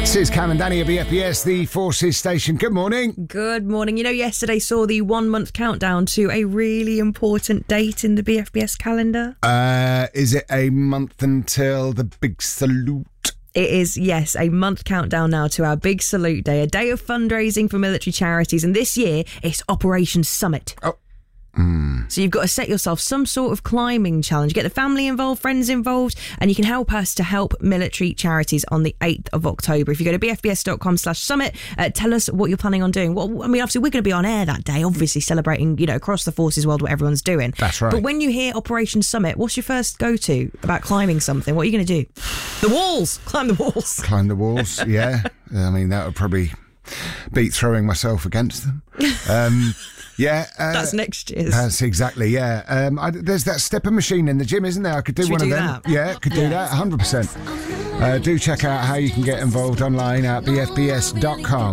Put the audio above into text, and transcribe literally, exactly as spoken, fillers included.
This is Cam and Danny at B F B S, the Forces Station. Good morning. Good morning. You know, yesterday saw the one-month countdown to a really important date in the B F B S calendar. Uh, is it a month until the big salute? It is, yes, a month countdown now to our Big Salute Day, a day of fundraising for military charities. And this year, it's Operation Summit. Oh. Mm. So you've got to set yourself some sort of climbing challenge, get the family involved, friends involved, and you can help us to help military charities on the eighth of October. If you go to bfbs.com slash summit, uh, tell us what you're planning on doing. Well, I mean, obviously, we're going to be on air that day, obviously celebrating, you know, across the forces world what everyone's doing. That's right. But when you hear Operation Summit, what's your first go-to about climbing something? What are you going to do? The walls! Climb the walls. Climb the walls, yeah. I mean, that would probably beat throwing myself against them. Um... Yeah, uh, that's next year's. That's exactly, yeah. Um, I, there's that stepper machine in the gym, isn't there? I could do Should one we of do them. That? Yeah, could do yeah. that, one hundred percent. Uh, do check out how you can get involved online at b f b s dot com.